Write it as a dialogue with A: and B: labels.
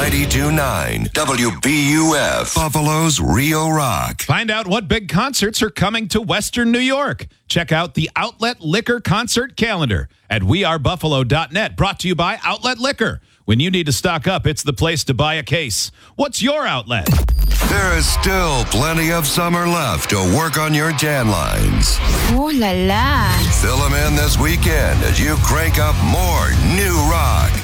A: 92.9 WBUF, Buffalo's Real Rock.
B: Find out what big concerts are coming to Western New York. Check out the Outlet Liquor concert calendar at wearebuffalo.net. Brought to you by Outlet Liquor. When you need to stock up, it's the place to buy a case. What's your outlet?
A: There is still plenty of summer left to work on your tan lines.
C: Ooh la la.
A: Fill them in this weekend as you crank up more new rock.